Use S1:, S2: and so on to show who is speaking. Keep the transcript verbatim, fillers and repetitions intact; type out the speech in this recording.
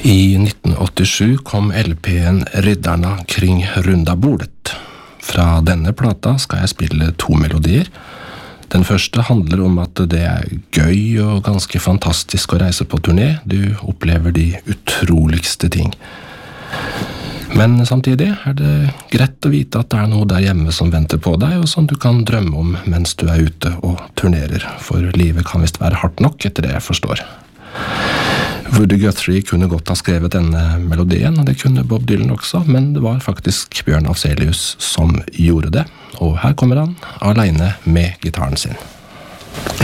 S1: I nitten åttisju kom L P-en Riddarna kring runda bordet. Fra denne plata skal jeg spille to melodier. Den første handler om at det er gøy og ganske fantastisk å reise på turné. Du opplever de utroligste ting. Men samtidig er det greit å vite at det er noe der hjemme som venter på deg, og som du kan drømme om mens du er ute og turnerer, for livet kan visst være hardt nok etter det jeg forstår. Woody Guthrie kunne godt ha skrevet denne melodien, og det kunne Bob Dylan også, men det var faktisk Bjørn Afzelius som gjorde det. Og her kommer han, alene med gitaren sin.